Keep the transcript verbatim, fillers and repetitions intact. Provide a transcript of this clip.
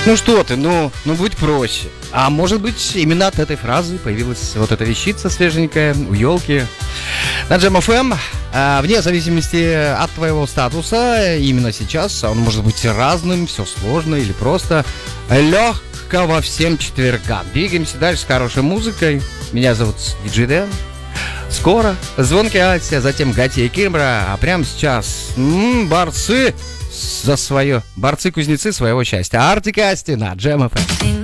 Ну что ты, ну, ну будь проще. А может быть, именно от этой фразы появилась вот эта вещица свеженькая у елки. На Джем эф эм, а, вне зависимости от твоего статуса, именно сейчас он может быть разным, все сложно или просто легко во всем четвергам. Двигаемся дальше с хорошей музыкой. Меня зовут диджей Дэн. Скоро звонкий Ася, затем Гати и Кимбра, а прямо сейчас м-м, борцы за свое, борцы-кузнецы своего счастья. Артик и Асти на Джем эф эм.